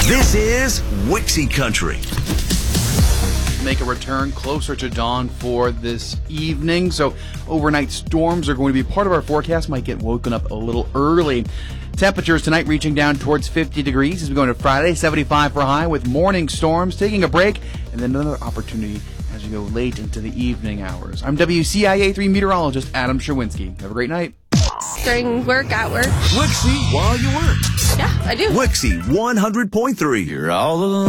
This is Wixie Country. Make a return closer to dawn for this evening. So overnight storms are going to be part of our forecast. Might get woken up a little early. Temperatures tonight reaching down towards 50 degrees as we go into Friday, 75 for high with morning storms, taking a break, and then another opportunity as we go late into the evening hours. I'm WCIA3 meteorologist Adam Sherwinski. Have a great night. During work, at work. Wixie while you work. Yeah, I do. Wixie 100.3. You're all alone.